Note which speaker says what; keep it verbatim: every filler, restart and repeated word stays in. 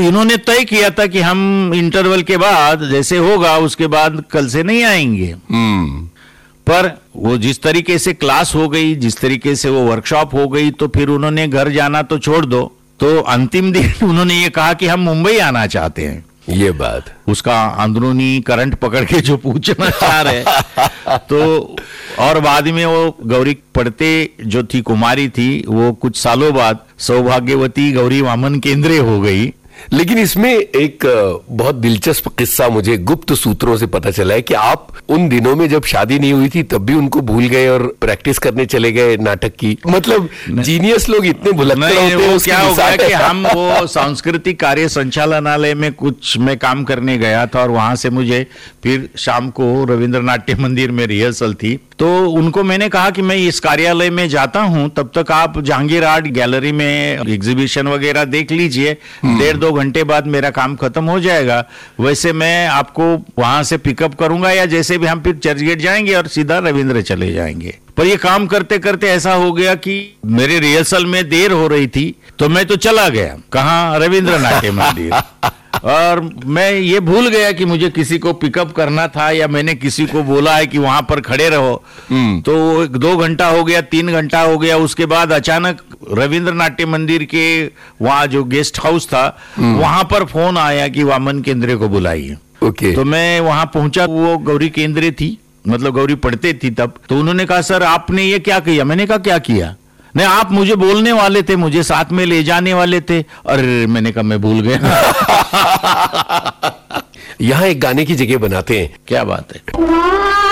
Speaker 1: इन्होंने तय किया था कि हम इंटरवल के बाद जैसे होगा उसके बाद कल से नहीं आएंगे।
Speaker 2: हम्म
Speaker 1: पर वो जिस तरीके से क्लास हो गई, जिस तरीके से वो वर्कशॉप हो गई, तो फिर उन्होंने घर जाना तो छोड़ दो, तो अंतिम दिन उन्होंने ये कहा कि हम मुंबई आना चाहते हैं।
Speaker 2: ये बात
Speaker 1: उसका अंदरूनी करंट पकड़ के जो पूछना चाह रहे तो और बाद में वो गौरी पढ़ते जो थी कुमारी थी, वो कुछ सालों बाद सौभाग्यवती गौरी वामन केंद्रे हो गई।
Speaker 2: लेकिन इसमें एक बहुत दिलचस्प किस्सा मुझे गुप्त सूत्रों से पता चला है कि आप उन दिनों में जब शादी नहीं हुई थी तब भी उनको भूल गए और प्रैक्टिस करने चले गए नाटक की। मतलब जीनियस लोग इतने भुलक्कड़ होते हैं।
Speaker 1: वो क्या हो गया कि हम वो सांस्कृतिक कार्य संचालनालय में कुछ मैं काम करने गया था और वहां से मुझे फिर शाम को रविंद्र नाट्य मंदिर में रिहर्सल थी, तो उनको मैंने कहा कि मैं इस कार्यालय में जाता हूं, तब तक आप जहांगीर आर्ट गैलरी में एग्जीबिशन वगैरह देख लीजिए, डेढ़ दो घंटे बाद मेरा काम खत्म हो जाएगा। वैसे मैं आपको वहां से पिकअप करूंगा या जैसे भी हम फिर चर्चगेट जाएंगे और सीधा रविंद्र चले जाएंगे। पर ये काम करते करते ऐसा हो गया कि मेरे रिहर्सल में देर हो रही थी, तो मैं तो चला गया कहाँ, रविंद्र नाट्य मंदिर, और मैं ये भूल गया कि मुझे किसी को पिकअप करना था या मैंने किसी को बोला है कि वहां पर खड़े रहो। तो दो घंटा हो गया, तीन घंटा हो गया, उसके बाद अचानक रविंद्र नाट्य मंदिर के वहां जो गेस्ट हाउस था वहां पर फोन आया कि वामन केंद्रे को बुलाइए।
Speaker 2: ओके।
Speaker 1: तो मैं वहां पहुंचा, वो गौरी केंद्रे थी, मतलब गौरी पढ़ते थी तब। तो उन्होंने कहा सर आपने ये क्या किया? मैंने कहा क्या किया? नहीं, आप मुझे बोलने वाले थे, मुझे साथ में ले जाने वाले थे। अरे मैंने कहा मैं भूल गया।
Speaker 2: यहाँ एक गाने की जगह बनाते हैं।
Speaker 1: क्या बात है।